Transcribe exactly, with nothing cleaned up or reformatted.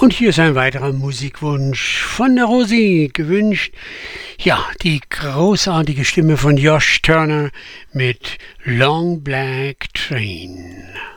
Und hier ist ein weiterer Musikwunsch von der Rosi gewünscht. Ja, die großartige Stimme von Josh Turner mit Long Black Train.